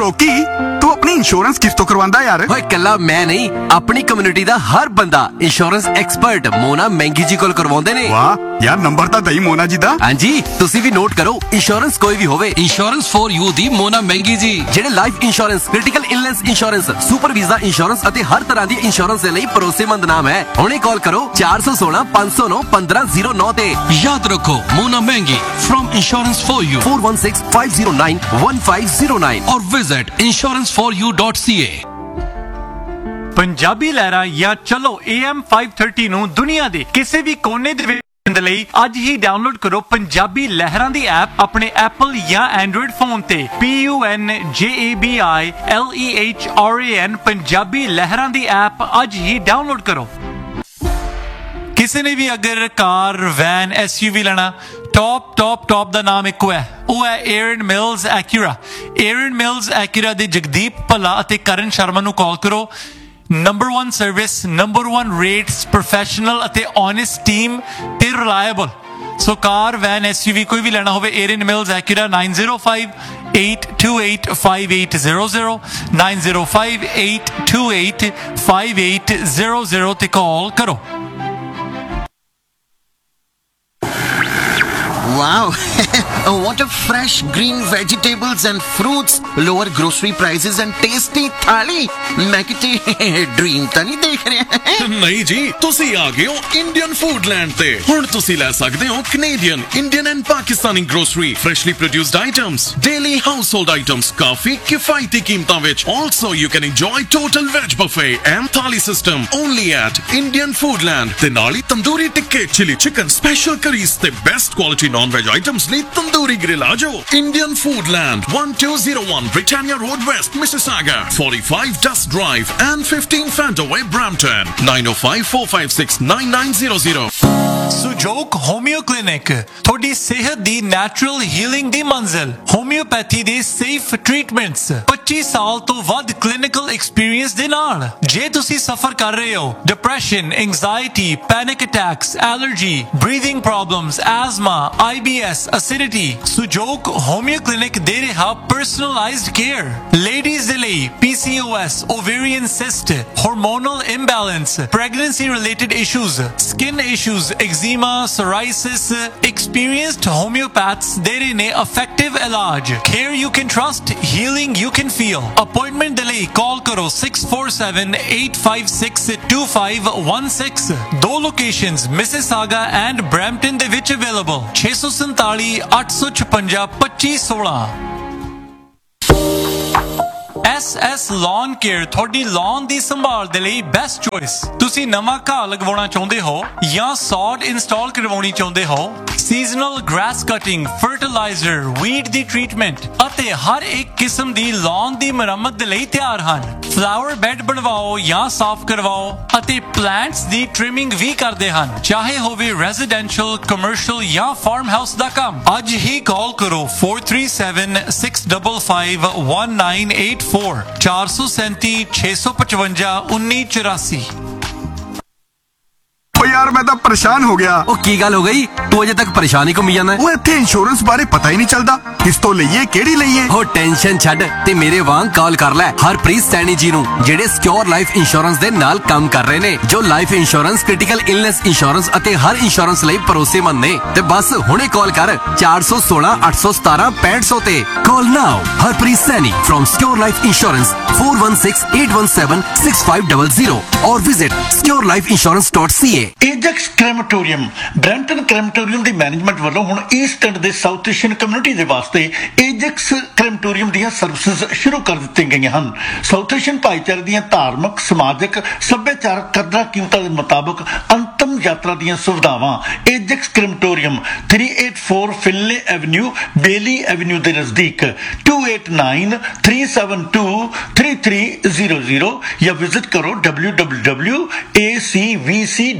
लोकी तू अपनी इंश्योरेंस किस्तों करवांदा यार? ओए कल्ला मैं नहीं, अपनी कम्युनिटी दा हर बंदा इंश्योरेंस एक्सपर्ट मोना महंगी जी कोल करवाउंदे ने। वाह यार, नंबर तां दई मोना जी दा। हां जी, तुसी भी नोट करो, इंश्योरेंस कोई भी होवे, इंश्योरेंस फॉर यू दी मोना महंगी जी ਜਿਹੜੇ life insurance, critical illness insurance, super visa insurance ਅਤੇ ਹਰ ਤਰ੍ਹਾਂ ਦੀ ਇੰਸ਼ੋਰੈਂਸ ਦੇ ਲਈ ਭਰੋਸੇਮੰਦ ਨਾਮ ਹੈ। ਹੁਣੇ ਕਾਲ ਕਰੋ 416 509 1509 ਤੇ। याद रखो मोना महंगी फ्रॉम इंश्योरेंस फॉर यू 416 509 1509 और विजिट insuranceforyou.ca। ਪੰਜਾਬੀ ਲਹਿਰਾਂ ਜਾਂ ਚਲੋ AM 530 ਨੂੰ ਦੁਨੀਆ ਦੇ ਕਿਸੇ ਵੀ ਕੋਨੇ ਦੇ ਵਿੱਚ ਦੇ ਲਈ ਅੱਜ ਹੀ ਡਾਊਨਲੋਡ ਕਰੋ ਪੰਜਾਬੀ ਲਹਿਰਾਂ ਦੀ ਐਪ ਆਪਣੇ ਐਪਲ ਜਾਂ ਐਂਡਰੋਇਡ ਫੋਨ ਤੇ। PUNJABILEHRAN ਪੰਜਾਬੀ ਲਹਿਰਾਂ ਦੀ ਐਪ ਅੱਜ ਹੀ ਡਾਊਨਲੋਡ ਕਰੋ। ਕਿਸੇ ਨੇ ਵੀ ਅਗਰ ਕਾਰ, ਵੈਨ, SUV ਲੈਣਾ, ਟੌਪ ਦਾ ਨਾਮ ਇੱਕੋ ਹੈ, ਉਹ ਹੈ ਏਰਨ ਮਿਲਸ ਐਕੂਰਾ। ਏਰਨ ਮਿਲਸ ਐਕੂਰਾ ਦੇ ਜਗਦੀਪ ਭੱਲਾ ਅਤੇ ਕਰਨ ਸ਼ਰਮਾ ਨੂੰ ਕਾਲ ਕਰੋ। Number 1 service, number 1 rates, professional ਅਤੇ ਓਨੈਸਟ ਟੀਮ ਤੇ ਰਿਲਾਇਬਲ। ਸੋ ਕਾਰ, ਵੈਨ, SUV ਕੋਈ ਵੀ ਲੈਣਾ ਹੋਵੇ, ਏਰਨ ਮਿਲਸ ਐਕੂਰਾ 9058285800 9058285800 ਤੇ ਕਾਲ ਕਰੋ। Wow, what a fresh green vegetables and fruits, lower grocery prices and tasty thali. मैं किते ड्रीम ਤਾਂ ਨਹੀਂ ਦੇਖ ਰਿਹਾ। ਨਹੀਂ ਜੀ, ਤੁਸੀਂ ਆ ਗਏ ਹੋ ਇੰਡੀਅਨ ਫੂਡਲੈਂਡ ਤੇ। ਹੁਣ ਤੁਸੀਂ ਲੈ ਸਕਦੇ ਹੋ Canadian, Indian and Pakistani grocery, ਫਰੈਸ਼ਲੀ produced items, daily household items, ਕਾਫੀ ਕਿਫਾਇਤੀ ਕੀਮਤਾਂ ਵਿੱਚ। Also you can enjoy total veg buffet and thali system only at Indian Foodland। ਤੇ ਨਾਲ ਹੀ tandoori ਟਿੱਕੇ, chili chicken, special curries ਤੇ best quality non-veg items ਲਈ tandoori grill ਆ ਜਾਓ। Indian Foodland, 1201 Britannia Road West, Mississauga, 45 Dust Drive and 15 Fantaway, Brampton, 9054569900। ਸੁਜੋਕ ਹੋਮਿਓ clinic, ਤੁਹਾਡੀ ਸਿਹਤ ਦੀ natural healing ਦੀ ਮੰਜ਼ਿਲ। Homeopathy ਦੇ ਸੇਫ ਟ੍ਰੀਟਮੈਂਟਸ, 25 ਸਾਲ ਤੋਂ ਵੱਧ ਕਲੀਨਿਕਲ ਐਕਸਪੀਰੀਅੰਸ ਦੇ ਨਾਲ। ਜੇ ਤੁਸੀਂ ਸਫਰ ਕਰ ਰਹੇ ਹੋ depression, anxiety, panic attacks, allergy, breathing problems, ਐਜ਼ਮਾ, IBS, acidity, ਸੁਜੋਕ ਹੋਮਿਓ clinic ਦੇ ਰਿਹਾ ਪਰਸਨਲਾਈਜ਼ਡ ਕੇਅਰ। ਲੇਡੀਜ਼ ਦੇ ਲਈ PCOS, ovarian cyst, hormonal imbalance, pregnancy related issues, skin issues, eczema, psoriasis, experienced homeopaths ਦੇ ਰਹੇ ਨੇ effective ਇਲਾਜ। Care you can trust, healing you can feel। Appointment ਦੇ ਲਈ ਕਾਲ ਕਰੋ 647-856-2516। ਦੋ ਲੋਕੇਸ਼ਨਸ Mississauga and Brampton ਦੇ ਵਿੱਚ available। 647 856 2516। SS Lawn Care ਤੁਹਾਡੀ lawn ਦੀ ਸੰਭਾਲ ਦੇ ਲਈ ਬੈਸਟ ਚੋਇਸ। ਤੁਸੀਂ ਨਵਾਂ ਘਾਹ ਲਗਵਾਉਣਾ ਚਾਹੁੰਦੇ ਹੋ ਜਾਂ ਸੌਡ ਇੰਸਟਾਲ ਕਰਵਾਉਣੀ ਚਾਹੁੰਦੇ ਹੋ, seasonal grass cutting, fertiliser, weed ਦੀ ਟ੍ਰੀਟਮੈਂਟ ਅਤੇ ਹਰ ਇੱਕ ਕਿਸਮ ਦੀ lawn ਦੀ ਮੁਰੰਮਤ ਦੇ ਲਈ ਤਿਆਰ ਹਨ। ਫਲਾਵਰ ਬੈੱਡ ਬਣਵਾਓ ਜਾਂ ਸਾਫ਼ ਕਰਵਾਓ ਅਤੇ ਪਲਾਂਟਸ ਦੀ ਟ੍ਰਿਮਿੰਗ ਵੀ ਕਰਦੇ ਹਨ, ਚਾਹੇ ਹੋਵੇ ਰੈਜ਼ੀਡੈਂਸ਼ੀਅਲ, ਕਮਰਸ਼ੀਅਲ ਜਾਂ ਫਾਰਮ ਹਾਊਸ ਦਾ ਕੰਮ। ਅੱਜ ਹੀ ਕਾਲ ਕਰੋ 437-655-1984 437 655 1984। ओ यार मैं तो परेशान हो गया। ਉਹ ਕੀ ਗੱਲ ਹੋ ਗਈ? ਤੂੰ ਅਜੇ ਤੱਕ ਪਰੇਸ਼ਾਨ ਹੀ ਘੁੰਮੀ ਜਾਂਦਾ। ਉਹ ਇੱਥੇ ਇੰਸ਼ੋਰੈਂਸ ਬਾਰੇ ਪਤਾ ਹੀ ਨਹੀਂ ਚੱਲਦਾ, ਕਿਸ ਤੋਂ ਲਈਏ, ਕਿਹੜੀ ਲਈਏ। ਉਹ ਟੈਨਸ਼ਨ ਛੱਡ ਤੇ ਮੇਰੇ ਵਾਂਗ ਕਾਲ ਕਰ ਲੈ ਹਰਪ੍ਰੀਤ ਸੈਣੀ ਜੀ ਨੂੰ, ਜਿਹੜੇ ਸਿਕਿਉਰ ਲਾਈਫ ਇੰਸ਼ੋਰੈਂਸ ਦੇ ਨਾਲ ਕੰਮ ਕਰ ਰਹੇ ਨੇ, ਜੋ life insurance, critical illness insurance ਅਤੇ ਹਰ ਇੰਸ਼ੋਰੈਂਸ ਲਈ ਭਰੋਸੇਮੰਦ ਨੇ। ਤੇ ਬਸ ਹੁਣੇ ਕਾਲ ਕਰ 416 817 6500 ਤੇ। ਕਾਲ ਨਾਓ Harpreet Saini from Secure Life Insurance 416-817-6500 or visit securelifeinsurance.ca। ਏਜੈਕਸ ਕ੍ਰੈਮੇਟੋਰੀਅਮ, Brampton ਕ੍ਰੈਮੇਟੋਰੀਅਮ the management ਵੱਲੋਂ ਹੁਣ ਈਸਟ ਐਂਡ ਦੇ ਸਾਊਥ ਏਸ਼ੀਅਨ ਕਮਿਊਨਿਟੀ ਦੇ ਵਾਸਤੇ ਏਜੈਕਸ ਕ੍ਰੈਮੇਟੋਰੀਅਮ ਦੀਆਂ ਸਰਵਿਸਿਜ਼ ਸ਼ੁਰੂ ਕਰ ਦਿੱਤੀਆਂ ਗਈਆਂ ਹਨ। ਸਾਊਥ ਏਸ਼ੀਅਨ ਭਾਈਚਾਰੇ ਦੀਆਂ ਧਾਰਮਿਕ, ਸਮਾਜਿਕ, ਸੱਭਿਆਚਾਰਕ ਕਦਰਾਂ ਕੀਮਤਾਂ ਦੇ ਮੁਤਾਬਕ ਅੰਤਮ ਯਾਤਰਾ ਦੀਆਂ ਸੁਵਿਧਾਵਾਂ। ਏਜੈਕਸ ਕ੍ਰੈਮੇਟੋਰੀਅਮ 384 ਫਿਨਲੇ ਐਵਨਿਊ, ਬੇਲੀ ਐਵਨਿਊ ਦੇ ਨਜ਼ਦੀਕ 2893723300 ਜਾਂ ਵਿਜ਼ਿਟ ਕਰੋ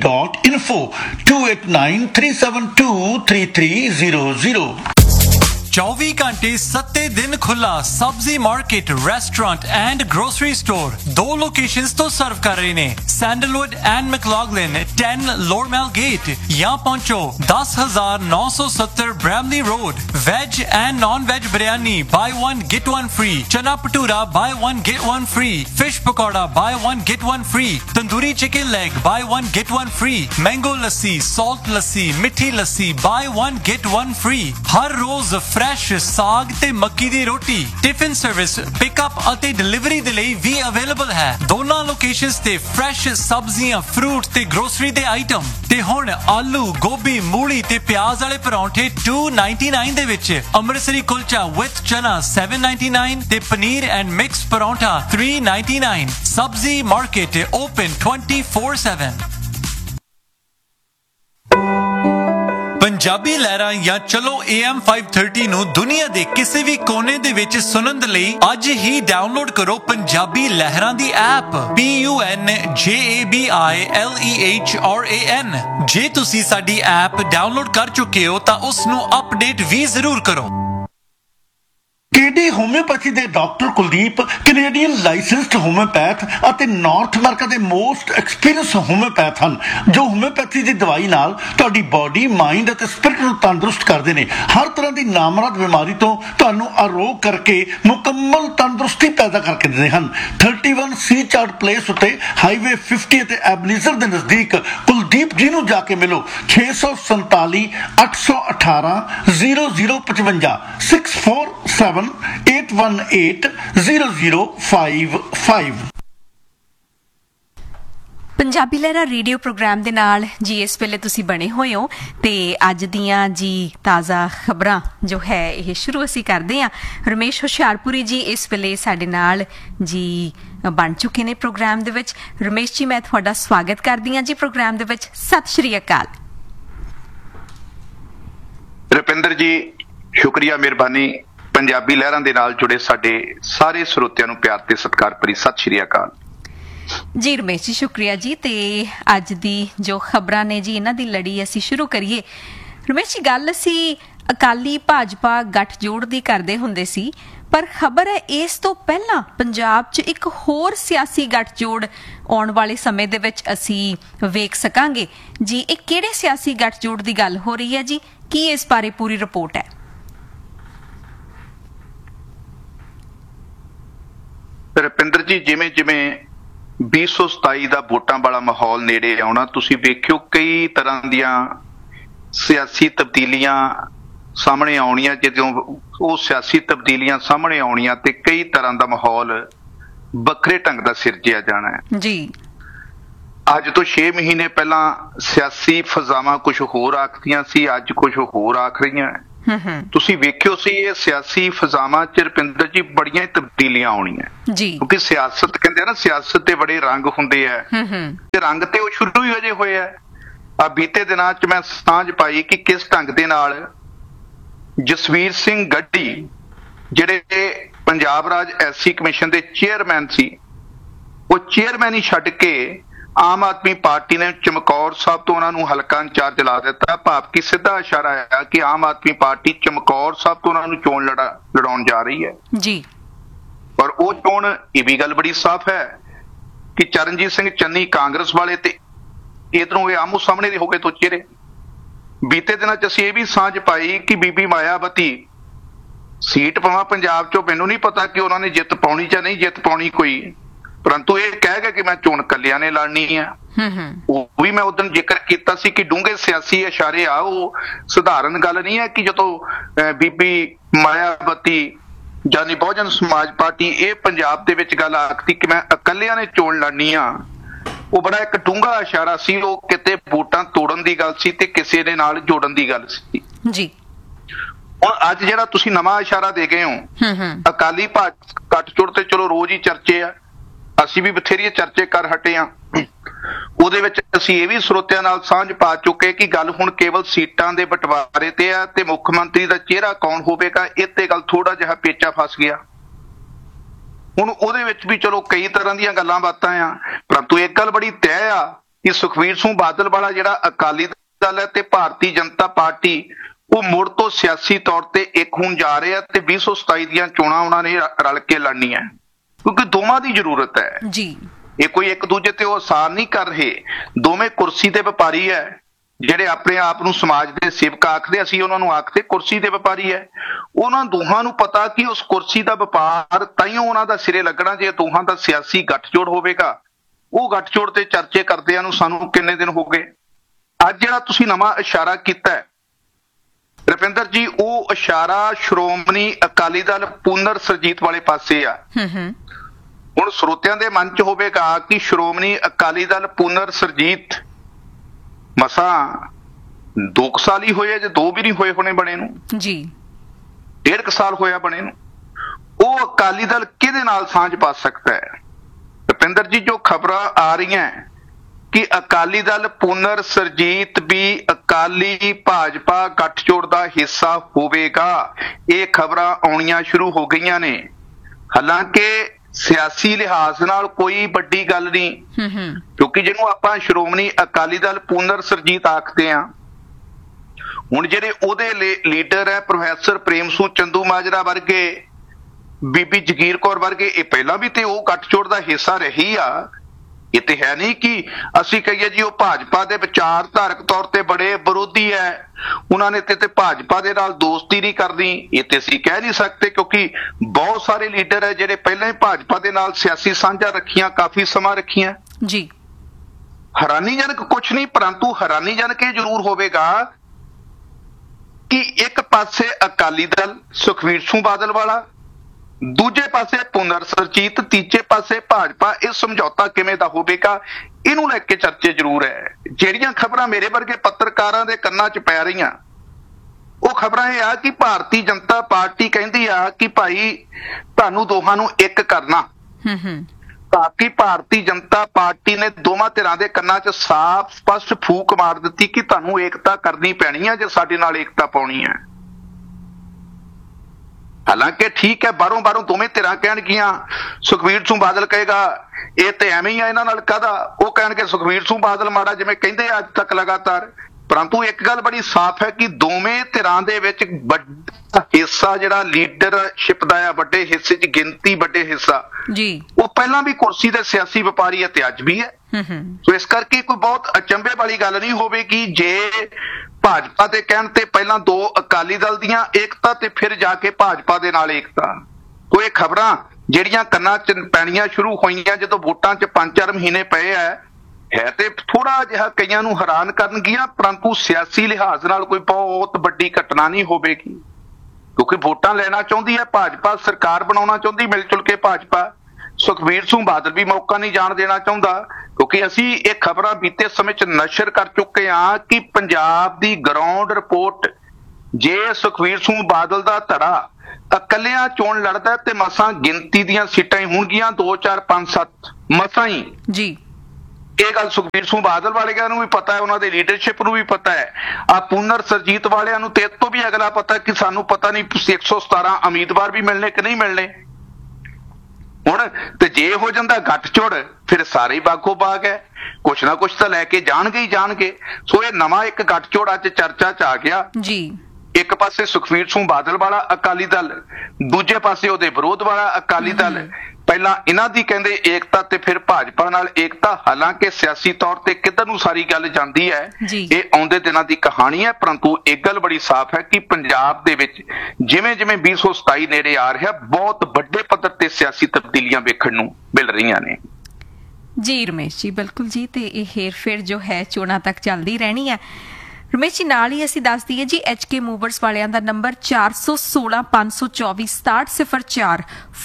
www.acvc.info 2893723300। 24 घंटे 7 दिन खुला सब्जी market restaurant and grocery store 2 locations तो सर्व कर रहे ने सैंडलवुड एंड मैक्लॉगलिन 10 लोरमेल गेट या पहुंचो 10,970 Bramalea road veg and non veg biryani bye 1 get 1 free चना bhatura bye 1 get 1 free fish pakora bye 1 get 1 free tandoori chicken leg bye 1 get 1 free mango लस्सी salt लस्सी मिठी लस्सी bye 1 get 1 free हर रोज fresh साग ते मक्की दी रोटी टिफिन सर्विस पिकअप ਅਤੇ delivery ਦੇ ਲਈ ਵੀ available ਹੈ ਦੋਨਾਂ ਲੋਕੇਸ਼ਨਸ ਤੇ ਫਰੈਸ਼ ਸਬਜ਼ੀਆਂ ਫਰੂਟ ਤੇ ਗਰੋਸਰੀ ਦੇ ਆਈਟਮ ਤੇ ਹੁਣ ਆਲੂ ਗੋਭੀ ਮੂਲੀ ਤੇ ਪਿਆਜ਼ ਵਾਲੇ ਪਰੌਂਠੇ 299 ਦੇ ਵਿੱਚ ਅੰਮ੍ਰਿਤਸਰੀ ਕੁਲਚਾ ਵਿਦ ਚਨਾ 799 ਤੇ ਪਨੀਰ ਐਂਡ ਮਿਕਸ ਪਰੌਂਠਾ 399 ਸਬਜ਼ੀ ਮਾਰਕੀਟ ਓਪਨ 24/7 ਪੰਜਾਬੀ ਲਹਿਰਾਂ ਜਾਂ ਚਲੋ AM 530 ਨੂੰ ਦੁਨੀਆ ਦੇ ਕਿਸੇ ਵੀ ਕੋਨੇ ਦੇ ਵਿੱਚ ਸੁਣਨ ਦੇ ਲਈ ਅੱਜ ਹੀ ਡਾਊਨਲੋਡ ਕਰੋ ਪੰਜਾਬੀ ਲਹਿਰਾਂ ਦੀ ਐਪ PUNJABILEHRAN ਜੇ ਤੁਸੀਂ ਸਾਡੀ ਐਪ ਡਾਊਨਲੋਡ ਕਰ ਚੁੱਕੇ ਹੋ ਤਾਂ ਉਸ ਨੂੰ ਅਪਡੇਟ ਵੀ ਜ਼ਰੂਰ ਕਰੋ केडी होम्योपैथी ਦੇ doctor Kuldeep Canadian licensed homeopath ਅਤੇ ਨਾਰਥ ਅਮਰੀਕਾ ਦੇ ਮੋਸਟ ਐਕਸਪੀਰੀਅੰਸ ਹੋਮਿਓਪੈਥ ਹਨ ਜੋ ਹੋਮਿਓਪੈਥੀ ਦੀ ਦਵਾਈ ਨਾਲ ਤੁਹਾਡੀ ਬਾਡੀ ਮਾਈਂਡ ਅਤੇ ਸਪਿਰਿਟ ਨੂੰ ਤੰਦਰੁਸਤ ਕਰਦੇ ਨੇ ਹਰ ਤਰ੍ਹਾਂ ਦੀ ਨਾਮਰਦ ਬਿਮਾਰੀ ਤੋਂ ਤੁਹਾਨੂੰ ਆਰੋਗ ਕਰਕੇ ਮੁਕੰਮਲ ਤੰਦਰੁਸਤੀ ਪੈਦਾ ਕਰਕੇ ਦਿੰਦੇ ਹਨ 31 ਸੀ ਚਾਰਟ ਪਲੇਸ ਉੱਤੇ ਹਾਈਵੇ 50 ਅਤੇ ਐਬਲੀਜ਼ਰ ਦੇ ਨਜ਼ਦੀਕ ਕੁਲਦੀਪ ਜੀ ਨੂੰ ਜਾ ਕੇ ਮਿਲੋ 647 818 0055 647 818-0055 ਪੰਜਾਬੀ ਲਹਿਰਾ ਰੇਡੀਓ ਪ੍ਰੋਗਰਾਮ ਦੇ ਨਾਲ ਜੀ ਇਸ ਵੇਲੇ ਤੁਸੀਂ ਬਣੇ ਹੋਏ ਹੋ ਤੇ ਅੱਜ ਦੀਆਂ ਜੀ ਤਾਜ਼ਾ ਖਬਰਾਂ ਜੋ ਹੈ ਇਹ ਸ਼ੁਰੂ ਅਸੀਂ ਕਰਦੇ ਹਾਂ ਰਮੇਸ਼ ਹੁਸ਼ਿਆਰਪੁਰੀ ਜੀ ਇਸ ਵੇਲੇ ਸਾਡੇ ਨਾਲ ਜੀ ਬਣ ਚੁੱਕੇ ਨੇ ਪ੍ਰੋਗਰਾਮ ਦੇ ਵਿੱਚ ਰਮੇਸ਼ ਜੀ ਮੈਂ ਤੁਹਾਡਾ ਸਵਾਗਤ ਕਰਦੀ ਹਾਂ ਜੀ ਪ੍ਰੋਗਰਾਮ ਦੇ ਵਿੱਚ ਸਤਿ ਸ਼੍ਰੀ ਅਕਾਲ ਰੁਪਿੰਦਰ ਜੀ ਸ਼ੁਕਰੀਆ ਮਿਹਰਬਾਨੀ ਪੰਜਾਬੀ ਲਹਿਰਾਂ ਦੇ ਨਾਲ ਜੁੜੇ ਸਾਡੇ ਸਾਰੇ ਸਰੋਤਿਆਂ ਨੂੰ ਪਿਆਰ ਤੇ ਸਤਿਕਾਰ ਭਰੀ ਸਤਿ ਸ਼੍ਰੀ ਅਕਾਲ ਜੀ ਰਮੇਸ਼ ਜੀ ਸ਼ੁਕਰੀਆ ਜੀ ਤੇ ਅੱਜ ਦੀ ਜੋ ਖਬਰਾਂ ਨੇ ਜੀ ਇਹਨਾਂ ਦੀ ਲੜੀ ਅਸੀਂ ਸ਼ੁਰੂ ਕਰੀਏ ਰਮੇਸ਼ ਜੀ ਗੱਲ ਅਸੀਂ ਅਕਾਲੀ ਭਾਜਪਾ ਗੱਠਜੋੜ ਦੀ ਕਰਦੇ ਹੁੰਦੇ ਸੀ ਪਰ ਖਬਰ ਹੈ ਇਸ ਤੋਂ ਪਹਿਲਾਂ ਪੰਜਾਬ 'ਚ ਇੱਕ ਹੋਰ ਸਿਆਸੀ ਗੱਠਜੋੜ ਆਉਣ ਵਾਲੇ ਸਮੇਂ ਦੇ ਵਿੱਚ ਅਸੀਂ ਵੇਖ ਸਕਾਂਗੇ ਜੀ ਇਹ ਕਿਹੜੇ ਸਿਆਸੀ ਗੱਠਜੋੜ ਦੀ ਗੱਲ ਹੋ ਰਹੀ ਹੈ ਜੀ ਕੀ ਇਸ ਬਾਰੇ ਪੂਰੀ ਰਿਪੋਰਟ ਹੈ ਰੁਪਿੰਦਰ ਜੀ ਜਿਵੇਂ ਜਿਵੇਂ 2027 ਦਾ ਵੋਟਾਂ ਵਾਲਾ ਮਾਹੌਲ ਨੇੜੇ ਆਉਣਾ ਤੁਸੀਂ ਵੇਖਿਓ ਕਈ ਤਰ੍ਹਾਂ ਦੀਆਂ ਸਿਆਸੀ ਤਬਦੀਲੀਆਂ ਸਾਹਮਣੇ ਆਉਣੀਆਂ ਜਦੋਂ ਉਹ ਸਿਆਸੀ ਤਬਦੀਲੀਆਂ ਸਾਹਮਣੇ ਆਉਣੀਆਂ ਤੇ ਕਈ ਤਰ੍ਹਾਂ ਦਾ ਮਾਹੌਲ ਵੱਖਰੇ ਢੰਗ ਦਾ ਸਿਰਜਿਆ ਜਾਣਾ ਹੈ ਜੀ ਅੱਜ ਤੋਂ 6 ਮਹੀਨੇ ਪਹਿਲਾਂ ਸਿਆਸੀ ਫਜ਼ਾਵਾਂ ਕੁਝ ਹੋਰ ਆਖਦੀਆਂ ਸੀ ਅੱਜ ਕੁਝ ਹੋਰ ਆਖ ਰਹੀਆਂ ਤੁਸੀਂ ਵੇਖਿਓ ਸੀ ਇਹ ਸਿਆਸੀ ਫਜ਼ਾਵਾਂ ਚ ਰੁਪਿੰਦਰ ਜੀ ਬੜੀਆਂ ਤਬਦੀਲੀਆਂ ਆਉਣੀਆਂ ਜੀ ਕਿਉਂਕਿ ਸਿਆਸਤ ਕਹਿੰਦੇ ਆ ਨਾ ਸਿਆਸਤ ਦੇ ਬੜੇ ਰੰਗ ਹੁੰਦੇ ਆ ਤੇ ਰੰਗ ਤੇ ਉਹ ਸ਼ੁਰੂ ਹੀ ਅਜੇ ਹੋਏ ਆ ਬੀਤੇ ਦਿਨਾਂ ਚ ਮੈਂ ਸਾਂਝ ਪਾਈ ਕਿ ਕਿਸ ਢੰਗ ਦੇ ਨਾਲ ਜਸਵੀਰ ਸਿੰਘ ਗੱਡੀ ਜਿਹੜੇ ਪੰਜਾਬ ਰਾਜ ਐਸਸੀ ਕਮਿਸ਼ਨ ਦੇ ਚੇਅਰਮੈਨ ਸੀ ਉਹ ਚੇਅਰਮੈਨ ਹੀ ਛੱਡ ਕੇ ਆਮ ਆਦਮੀ ਪਾਰਟੀ ਨੇ ਚਮਕੌਰ ਸਾਹਿਬ ਤੋਂ ਉਹਨਾਂ ਨੂੰ ਹਲਕਾ ਇੰਚਾਰਜ ਲਾ ਦਿੱਤਾ ਭਾਵ ਕਿ ਸਿੱਧਾ ਇਸ਼ਾਰਾ ਆਇਆ ਕਿ ਆਮ ਆਦਮੀ ਪਾਰਟੀ ਚਮਕੌਰ ਸਾਹਿਬ ਤੋਂ ਉਹਨਾਂ ਨੂੰ ਚੋਣ ਲੜਾਉਣ ਜਾ ਰਹੀ ਹੈ ਜੀ ਪਰ ਉਹ ਚੋਣ ਇਹ ਵੀ ਗੱਲ ਬੜੀ ਸਾਫ਼ ਹੈ ਕਿ ਚਰਨਜੀਤ ਸਿੰਘ ਚੰਨੀ ਕਾਂਗਰਸ ਵਾਲੇ ਤੇ ਇਧਰੋਂ ਇਹ ਆਮੋ ਸਾਹਮਣੇ ਦੇ ਹੋ ਗਏ ਤੋਂ ਚਿਹਰੇ ਬੀਤੇ ਦਿਨਾਂ 'ਚ ਅਸੀਂ ਇਹ ਵੀ ਸਾਂਝ ਪਾਈ ਕਿ ਬੀਬੀ ਮਾਇਆਵਤੀ ਸੀਟ ਭਾਵੇਂ ਪੰਜਾਬ 'ਚੋਂ ਮੈਨੂੰ ਨਹੀਂ ਪਤਾ ਕਿ ਉਹਨਾਂ ਨੇ ਜਿੱਤ ਪਾਉਣੀ ਜਾਂ ਨਹੀਂ ਜਿੱਤ ਪਾਉਣੀ ਕੋਈ ਪਰੰਤੂ ਇਹ ਕਹਿ ਗਿਆ ਕਿ ਮੈਂ ਚੋਣ ਕੱਲਿਆਂ ਨੇ ਲੜਨੀ ਆ ਉਹ ਵੀ ਮੈਂ ਉਦੋਂ ਜ਼ਿਕਰ ਕੀਤਾ ਸੀ ਕਿ ਡੂੰਘੇ ਸਿਆਸੀ ਇਸ਼ਾਰੇ ਆ ਉਹ ਸਧਾਰਨ ਗੱਲ ਨਹੀਂ ਹੈ ਕਿ ਜਦੋਂ ਬੀਬੀ ਮਾਇਆਵਤੀ ਜਾਨੀ ਬਹੁਜਨ ਸਮਾਜ ਪਾਰਟੀ ਇਹ ਪੰਜਾਬ ਦੇ ਵਿੱਚ ਗੱਲ ਆਖਦੀ ਕਿ ਮੈਂ ਇਕੱਲਿਆਂ ਨੇ ਚੋਣ ਲੜਨੀ ਆ ਉਹ ਬੜਾ ਇੱਕ ਡੂੰਘਾ ਇਸ਼ਾਰਾ ਸੀ ਉਹ ਕਿਤੇ ਵੋਟਾਂ ਤੋੜਨ ਦੀ ਗੱਲ ਸੀ ਤੇ ਕਿਸੇ ਦੇ ਨਾਲ ਜੋੜਨ ਦੀ ਗੱਲ ਸੀ ਜੀ ਹੁਣ ਅੱਜ ਜਿਹੜਾ ਤੁਸੀਂ ਨਵਾਂ ਇਸ਼ਾਰਾ ਦੇ ਗਏ ਹੋ ਅਕਾਲੀ ਗੱਠਜੋੜ ਤੇ ਚਲੋ ਰੋਜ਼ ਹੀ ਚਰਚੇ ਆ ਅਸੀਂ ਵੀ ਬਥੇਰੀਆਂ ਚਰਚੇ ਕਰ ਹਟੇ ਆ ਉਹਦੇ ਵਿੱਚ ਅਸੀਂ ਇਹ ਵੀ ਸਰੋਤਿਆਂ ਨਾਲ ਸਾਂਝ ਪਾ ਚੁੱਕੇ ਕਿ ਗੱਲ ਹੁਣ ਕੇਵਲ ਸੀਟਾਂ ਦੇ ਬਟਵਾਰੇ ਤੇ ਆ ਤੇ ਮੁੱਖ ਮੰਤਰੀ ਦਾ ਚਿਹਰਾ ਕੌਣ ਹੋਵੇਗਾ ਇਹ ਤੇ ਗੱਲ ਥੋੜਾ ਜਿਹਾ ਪੇਚਾ ਫਸ ਗਿਆ ਹੁਣ ਉਹਦੇ ਵਿੱਚ ਵੀ ਚਲੋ ਕਈ ਤਰ੍ਹਾਂ ਦੀਆਂ ਗੱਲਾਂ ਬਾਤਾਂ ਆ ਪਰੰਤੂ ਇੱਕ ਗੱਲ ਬੜੀ ਤੈਅ ਆ ਕਿ ਸੁਖਬੀਰ ਸਿੰਘ ਬਾਦਲ ਵਾਲਾ ਜਿਹੜਾ ਅਕਾਲੀ ਦਲ ਹੈ ਤੇ ਭਾਰਤੀ ਜਨਤਾ ਪਾਰਟੀ ਉਹ ਮੁੜ ਤੋਂ ਸਿਆਸੀ ਤੌਰ ਤੇ ਇੱਕ ਹੋਣ ਜਾ ਰਹੇ ਆ ਤੇ 2027 ਦੀਆਂ ਚੋਣਾਂ ਉਹਨਾਂ ਨੇ ਰਲ ਕੇ ਲੜਨੀਆਂ, ਕਿਉਂਕਿ ਦੋਵਾਂ ਦੀ ਜ਼ਰੂਰਤ ਹੈ ਜੀ। ਇਹ ਕੋਈ ਇੱਕ ਦੂਜੇ ਤੇ ਉਹ ਅਸਾਰ ਨਹੀਂ ਕਰ ਰਹੇ, ਦੋਵੇਂ ਕੁਰਸੀ ਦੇ ਵਪਾਰੀ ਹੈ। ਜਿਹੜੇ ਆਪਣੇ ਆਪ ਨੂੰ ਸਮਾਜ ਦੇ ਸੇਵਕ ਆਖਦੇ, ਅਸੀਂ ਉਹਨਾਂ ਨੂੰ ਆਖਦੇ ਕੁਰਸੀ ਦੇ ਵਪਾਰੀ ਹੈ। ਉਹਨਾਂ ਦੋਹਾਂ ਨੂੰ ਪਤਾ ਕਿ ਉਸ ਕੁਰਸੀ ਦਾ ਵਪਾਰ ਤਾਈਓ ਉਹਨਾਂ ਦਾ ਸਿਰੇ ਲੱਗਣਾ ਜੇ ਦੋਹਾਂ ਦਾ ਸਿਆਸੀ ਗੱਠਜੋੜ ਹੋਵੇਗਾ। ਉਹ ਗੱਠਜੋੜ ਤੇ ਚਰਚੇ ਕਰਦਿਆਂ ਨੂੰ ਸਾਨੂੰ ਕਿੰਨੇ ਦਿਨ ਹੋ ਗਏ। ਅੱਜ ਜਿਹੜਾ ਤੁਸੀਂ ਨਵਾਂ ਇਸ਼ਾਰਾ ਕੀਤਾ ਹੈ ਰੁਪਿੰਦਰ ਜੀ, ਉਹ ਇਸ਼ਾਰਾ ਸ਼੍ਰੋਮਣੀ ਅਕਾਲੀ ਦਲ ਪੁਨਰ ਸਰਜੀਤ ਵਾਲੇ ਪਾਸੇ ਆ। ਹੁਣ ਸਰੋਤਿਆਂ ਦੇ ਮਨ 'ਚ ਹੋਵੇਗਾ ਕਿ ਸ਼੍ਰੋਮਣੀ ਅਕਾਲੀ ਦਲ ਪੁਨਰ ਸਰਜੀਤ ਮਸਾਂ 2 ਸਾਲ ਹੀ ਹੋਏ, ਜੇ 2 ਵੀ ਨਹੀਂ ਹੋਏ ਹੋਣੇ ਬਣੇ ਨੂੰ ਜੀ, 1.5 ਸਾਲ ਹੋਇਆ ਬਣੇ ਨੂੰ। ਉਹ ਅਕਾਲੀ ਦਲ ਕਿਹਦੇ ਨਾਲ ਸਾਂਝ ਪਾ ਸਕਦਾ ਹੈ? ਰੁਪਿੰਦਰ ਜੀ, ਜੋ ਖਬਰਾਂ ਆ ਰਹੀਆਂ ਕਿ ਅਕਾਲੀ ਦਲ ਪੁਨਰ ਸਰਜੀਤ ਵੀ ਅਕਾਲੀ ਭਾਜਪਾ ਗੱਠਜੋੜ ਦਾ ਹਿੱਸਾ ਹੋਵੇਗਾ, ਇਹ ਖਬਰਾਂ ਆਉਣੀਆਂ ਸ਼ੁਰੂ ਹੋ ਗਈਆਂ ਨੇ। ਹਾਲਾਂਕਿ ਸਿਆਸੀ ਲਿਹਾਜ਼ ਨਾਲ ਕੋਈ ਵੱਡੀ ਗੱਲ ਨਹੀਂ, ਕਿਉਂਕਿ ਜਿਹਨੂੰ ਆਪਾਂ ਸ਼੍ਰੋਮਣੀ ਅਕਾਲੀ ਦਲ ਪੁਨਰ ਸਰਜੀਤ ਆਖਦੇ ਆ, ਹੁਣ ਜਿਹੜੇ ਉਹਦੇ ਲੀਡਰ ਹੈ ਪ੍ਰੋਫੈਸਰ ਪ੍ਰੇਮ ਸਿੰਘ ਚੰਦੂ ਮਾਜਰਾ ਵਰਗੇ, ਬੀਬੀ ਜਗੀਰ ਕੌਰ ਵਰਗੇ, ਇਹ ਪਹਿਲਾਂ ਵੀ ਤੇ ਉਹ ਗੱਠਜੋੜ ਦਾ ਹਿੱਸਾ ਰਹੀ ਆ। ਇਹ ਤੇ ਹੈ ਨਹੀਂ ਕਿ ਅਸੀਂ ਕਹੀਏ ਜੀ ਉਹ ਭਾਜਪਾ ਦੇ ਵਿਚਾਰਧਾਰਕ ਤੌਰ ਤੇ ਬੜੇ ਵਿਰੋਧੀ ਹੈ, ਉਹਨਾਂ ਨੇ ਤੇ ਭਾਜਪਾ ਦੇ ਨਾਲ ਦੋਸਤੀ ਨਹੀਂ ਕਰਨੀ, ਇਹ ਤੇ ਅਸੀਂ ਕਹਿ ਨਹੀਂ ਸਕਦੇ, ਕਿਉਂਕਿ ਬਹੁਤ ਸਾਰੇ ਲੀਡਰ ਹੈ ਜਿਹੜੇ ਪਹਿਲਾਂ ਹੀ ਭਾਜਪਾ ਦੇ ਨਾਲ ਸਿਆਸੀ ਸਾਂਝਾਂ ਰੱਖੀਆਂ, ਕਾਫੀ ਸਮਾਂ ਰੱਖੀਆਂ ਜੀ। ਹੈਰਾਨੀਜਨਕ ਕੁਛ ਨਹੀਂ, ਪਰੰਤੂ ਹੈਰਾਨੀਜਨਕ ਇਹ ਜ਼ਰੂਰ ਹੋਵੇਗਾ ਕਿ ਇੱਕ ਪਾਸੇ ਅਕਾਲੀ ਦਲ ਸੁਖਬੀਰ ਸਿੰਘ ਬਾਦਲ ਵਾਲਾ, ਦੂਜੇ ਪਾਸੇ ਪੁਨਰ ਸਰਜੀਤ, ਤੀਜੇ ਪਾਸੇ ਭਾਜਪਾ। ਇਹ ਸਮਝੌਤਾ ਕਿਵੇਂ ਦਾ ਹੋਵੇਗਾ, ਇਹਨੂੰ ਲੈ ਕੇ ਚਰਚੇ ਜ਼ਰੂਰ ਹੈ। ਜਿਹੜੀਆਂ ਖਬਰਾਂ ਮੇਰੇ ਵਰਗੇ ਪੱਤਰਕਾਰਾਂ ਦੇ ਕੰਨਾਂ 'ਚ ਪੈ ਰਹੀਆਂ, ਉਹ ਖਬਰਾਂ ਇਹ ਆ ਕਿ ਭਾਰਤੀ ਜਨਤਾ ਪਾਰਟੀ ਕਹਿੰਦੀ ਆ ਕਿ ਭਾਈ ਤੁਹਾਨੂੰ ਦੋਹਾਂ ਨੂੰ ਇੱਕ ਕਰਨਾ। ਤਾਂ ਕਿ ਭਾਰਤੀ ਜਨਤਾ ਪਾਰਟੀ ਨੇ ਦੋਵਾਂ ਧਿਰਾਂ ਦੇ ਕੰਨਾਂ 'ਚ ਸਾਫ਼ ਸਪਸ਼ਟ ਫੂਕ ਮਾਰ ਦਿੱਤੀ ਕਿ ਤੁਹਾਨੂੰ ਏਕਤਾ ਕਰਨੀ ਪੈਣੀ ਹੈ ਜੇ ਸਾਡੇ ਨਾਲ ਏਕਤਾ ਪਾਉਣੀ ਹੈ। ਹਾਲਾਂਕਿ ਠੀਕ ਹੈ, ਬਾਹਰੋਂ ਦੋਵੇਂ ਧਿਰਾਂ ਕਹਿਣਗੀਆਂ, ਸੁਖਬੀਰ ਸਿੰਘ ਬਾਦਲ ਕਹੇਗਾ ਇਹ ਤੇ ਐਵੇਂ ਹੀ ਆ, ਇਹਨਾਂ ਨਾਲ ਕਾਹਦਾ, ਉਹ ਕਹਿਣਗੇ ਸੁਖਬੀਰ ਸਿੰਘ ਬਾਦਲ ਮਾੜਾ, ਜਿਵੇਂ ਕਹਿੰਦੇ ਅੱਜ ਤੱਕ ਲਗਾਤਾਰ। ਪਰੰਤੂ ਇੱਕ ਗੱਲ ਬੜੀ ਸਾਫ਼ ਹੈ ਕਿ ਦੋਵੇਂ ਧਿਰਾਂ ਦੇ ਵਿੱਚ ਵੱਡਾ ਹਿੱਸਾ ਜਿਹੜਾ ਲੀਡਰਸ਼ਿਪ ਦਾ ਆ, ਵੱਡੇ ਹਿੱਸੇ 'ਚ ਗਿਣਤੀ ਵੱਡੇ ਹਿੱਸਾ ਜੀ, ਉਹ ਪਹਿਲਾਂ ਵੀ ਕੁਰਸੀ ਦੇ ਸਿਆਸੀ ਵਪਾਰੀ ਹੈ ਤੇ ਅੱਜ ਵੀ ਹੈ। ਸੋ ਇਸ ਕਰਕੇ ਕੋਈ ਬਹੁਤ ਅਚੰਭੇ ਵਾਲੀ ਗੱਲ ਨਹੀਂ ਹੋਵੇਗੀ ਜੇ ਭਾਜਪਾ ਦੇ ਕਹਿਣ ਤੇ ਪਹਿਲਾਂ 2 ਅਕਾਲੀ ਦਲ ਦੀਆਂ ਏਕਤਾ ਤੇ ਫਿਰ ਜਾ ਕੇ ਭਾਜਪਾ ਦੇ ਨਾਲ ਏਕਤਾ। ਕੋਈ ਖਬਰਾਂ ਜਿਹੜੀਆਂ ਕੰਨਾਂ 'ਚ ਪੈਣੀਆਂ ਸ਼ੁਰੂ ਹੋਈਆਂ ਜਦੋਂ ਵੋਟਾਂ 'ਚ 5-4 ਮਹੀਨੇ ਪਏ ਹੈ ਤੇ ਥੋੜਾ ਜਿਹਾ ਕਈਆਂ ਨੂੰ ਹੈਰਾਨ ਕਰਨਗੀਆਂ, ਪਰੰਤੂ ਸਿਆਸੀ ਲਿਹਾਜ਼ ਨਾਲ ਕੋਈ ਬਹੁਤ ਵੱਡੀ ਘਟਨਾ ਨਹੀਂ ਹੋਵੇਗੀ, ਕਿਉਂਕਿ ਵੋਟਾਂ ਲੈਣਾ ਚਾਹੁੰਦੀ ਹੈ ਭਾਜਪਾ, ਸਰਕਾਰ ਬਣਾਉਣਾ ਚਾਹੁੰਦੀ ਮਿਲ ਜੁਲ ਕੇ ਭਾਜਪਾ। ਸੁਖਬੀਰ ਸਿੰਘ ਬਾਦਲ ਵੀ ਮੌਕਾ ਨਹੀਂ ਜਾਣ ਦੇਣਾ ਚਾਹੁੰਦਾ, ਕਿਉਂਕਿ ਅਸੀਂ ਇਹ ਖਬਰਾਂ ਬੀਤੇ ਸਮੇਂ 'ਚ ਨਸ਼ਰ ਕਰ ਚੁੱਕੇ ਹਾਂ ਕਿ ਪੰਜਾਬ ਦੀ ਗਰਾਊਂਡ ਰਿਪੋਰਟ, ਜੇ ਸੁਖਬੀਰ ਸਿੰਘ ਬਾਦਲ ਦਾ ਧੜਾ ਇਕੱਲਿਆਂ ਚੋਣ ਲੜਦਾ ਤੇ ਮਸਾਂ ਗਿਣਤੀ ਦੀਆਂ ਸੀਟਾਂ ਹੀ ਹੋਣਗੀਆਂ, 2, 4, 5, 7 ਮਸਾਂ ਹੀ ਜੀ। ਇਹ ਗੱਲ ਸੁਖਬੀਰ ਸਿੰਘ ਬਾਦਲ ਵਾਲਿਆਂ ਨੂੰ ਵੀ ਪਤਾ ਹੈ, ਉਹਨਾਂ ਦੇ ਲੀਡਰਸ਼ਿਪ ਨੂੰ ਵੀ ਪਤਾ ਹੈ। ਆ ਪੁਨਰ ਸਰਜੀਤ ਵਾਲਿਆਂ ਨੂੰ ਤੇ ਇਹ ਤੋਂ ਵੀ ਅਗਲਾ ਪਤਾ ਕਿ ਸਾਨੂੰ ਪਤਾ ਨਹੀਂ 117 ਉਮੀਦਵਾਰ ਵੀ ਮਿਲਣੇ ਕਿ ਨਹੀਂ ਮਿਲਣੇ। ਹੁਣ ਤੇ ਜੇ ਹੋ ਜਾਂਦਾ ਗੱਠਜੋੜ, ਫਿਰ ਸਾਰੇ ਹੀ ਬਾਗੋ ਬਾਗ ਹੈ, ਕੁਛ ਨਾ ਕੁਛ ਤਾਂ ਲੈ ਕੇ ਜਾਣਗੇ ਹੀ ਜਾਣਗੇ। ਸੋ ਇਹ ਨਵਾਂ ਇੱਕ ਗੱਠਜੋੜ ਅੱਜ ਚਰਚਾ 'ਚ ਆ ਗਿਆ ਜੀ। ਇੱਕ ਪਾਸੇ ਸੁਖਬੀਰ ਸਿੰਘ ਬਾਦਲ ਵਾਲਾ ਅਕਾਲੀ ਦਲ, ਦੂਜੇ ਪਾਸੇ ਉਹਦੇ ਵਿਰੋਧ ਵਾਲਾ ਅਕਾਲੀ ਦਲ। ਪਹਿਲਾਂ ਇਹਨਾਂ ਦੀ ਕਹਿੰਦੇ ਏਕਤਾ ਤੇ ਫਿਰ ਭਾਜਪਾ ਨਾਲ ਏਕਤਾ। ਹਾਲਾਂਕਿ ਸਿਆਸੀ ਤੌਰ ਤੇ ਕਿੱਧਰ ਨੂੰ ਸਾਰੀ ਗੱਲ ਜਾਂਦੀ ਹੈ ਇਹ ਆਉਂਦੇ ਦਿਨਾਂ ਦੀ ਕਹਾਣੀ ਹੈ, ਪਰੰਤੂ ਇੱਕ ਗੱਲ ਬੜੀ ਸਾਫ਼ ਹੈ ਕਿ ਪੰਜਾਬ ਦੇ ਵਿੱਚ ਜਿਵੇਂ 2027 ਨੇੜੇ ਆ ਰਿਹਾ, ਬਹੁਤ ਵੱਡੇ ਪੱਧਰ ਤੇ ਸਿਆਸੀ ਤਬਦੀਲੀਆਂ ਵੇਖਣ ਨੂੰ ਮਿਲ ਰਹੀਆਂ ਨੇ। ਜੀ ਰਮੇਸ਼ ਜੀ, ਬਿਲਕੁਲ ਜੀ, ਤੇ ਇਹ ਹੇਰ ਫੇਰ ਜੋ ਹੈ ਚੋਣਾਂ ਤੱਕ ਚੱਲਦੀ ਰਹਿਣੀ ਹੈ। ਰਮੇਸ਼ ਜੀ, ਨਾਲ ਹੀ ਅਸੀਂ ਦੱਸ ਦਈਏ ਜੀ HK ਮੂਵਰਸ ਵਾਲਿਆਂ ਦਾ ਨੰਬਰ 416 524 6704